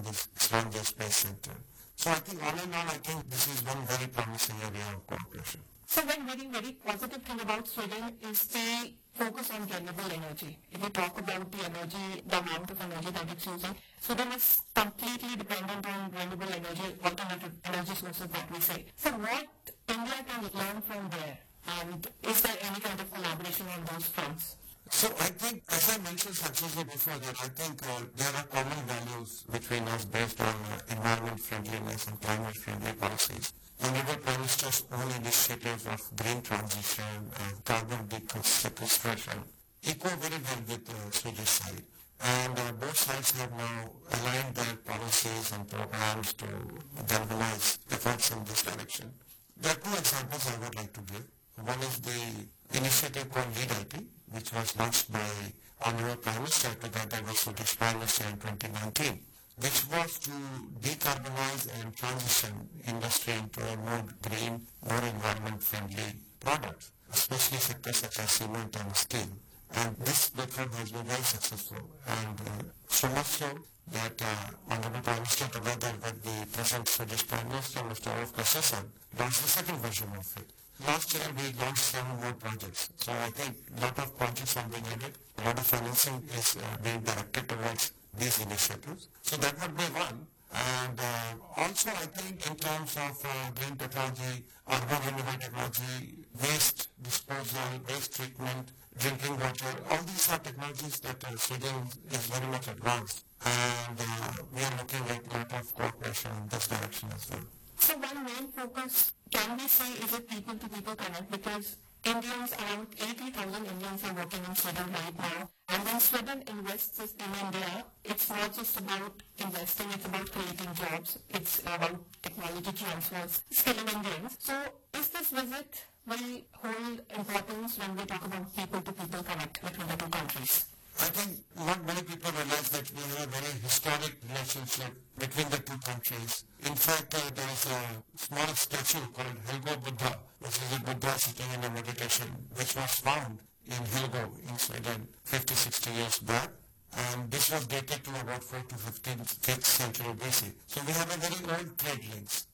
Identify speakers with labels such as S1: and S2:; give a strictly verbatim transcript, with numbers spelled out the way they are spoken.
S1: this Srinagar Space Center. So I think all in all, I think this is one very promising area of cooperation.
S2: So one very, very positive thing about Sweden is the focus on renewable energy. If we talk about the energy, the amount of energy that it's using, Sweden is completely dependent on renewable energy, alternative energy sources that we say. So what India can learn from there? And is there any kind of collaboration on those fronts?
S1: So I think, as I mentioned successfully before, that I think uh, there are common values between us based on uh, environment friendliness and climate friendly policies. Honorable Prime Minister's own initiative of green transition and carbon sequestration echo very well with the Swedish side. And uh, both sides have now aligned their policies and programs to galvanize efforts in this direction. There are two examples I would like to give. One is the initiative called Lead I T, which was launched by Honorable Prime Minister together with Swedish Prime Minister in twenty nineteen, which was to decarbonize and transition industry into a more green, more environment-friendly products, especially sectors such as cement and steel. And this method has been very successful, and uh, so much so that uh, Honorable Prime Minister together with the present Swedish Prime Minister, Mister Ulf Kristersson, launched the second version of it. Last year we launched seven more projects. So I think a lot of projects are being added. A lot of financing is uh, being directed towards these initiatives. So that would be one. And uh, also I think in terms of uh, green technology, urban renewable technology, waste disposal, waste treatment, drinking water, all these are technologies that uh, Sweden is very much advanced. And uh, we are looking at a lot of cooperation in this direction as well.
S2: So one main focus, can we say, is a people-to-people connect, because Indians, around eighty thousand Indians are working in Sweden right now. And when Sweden invests in India, it's not just about investing, it's about creating jobs, it's about technology transfers, skilling Indians. So is this visit will hold importance when we talk about people-to-people connect between the two countries?
S1: I think not many people realize that we have a very historic relationship between the two countries. In fact, uh, there is a small statue called Helgo Buddha, which is a Buddha sitting in a meditation, which was found in Helgo in Sweden fifty, sixty years back. And this was dated to about fourth to fifteenth, fifth century B C. So we have a very old trade links.